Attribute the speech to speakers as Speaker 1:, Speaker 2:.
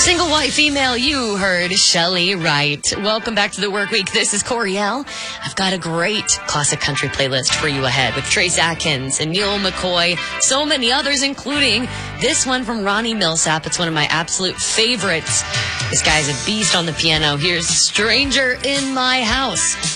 Speaker 1: Single white female, you heard Shelley Wright. Welcome back to the Work Week. This is Coriel. I've got a great classic country playlist for you ahead with Trace Atkins and Neil McCoy, so many others, including this one from Ronnie Milsap. It's one of my absolute favorites. This guy's a beast on the piano. Here's Stranger in My House.